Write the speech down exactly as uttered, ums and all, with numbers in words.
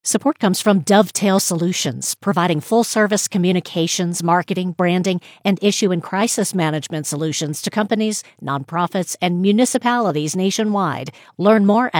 Support comes from Dovetail Solutions, providing full-service communications, marketing, branding, and issue and crisis management solutions to companies, nonprofits, and municipalities nationwide. Learn more at